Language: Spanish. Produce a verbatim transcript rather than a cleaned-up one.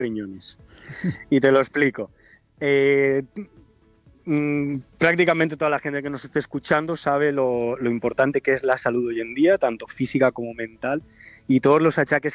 riñones. Y te lo explico. Eh, mm, prácticamente toda la gente que nos esté escuchando sabe lo, lo importante que es la salud hoy en día, tanto física como mental, y todos los achaques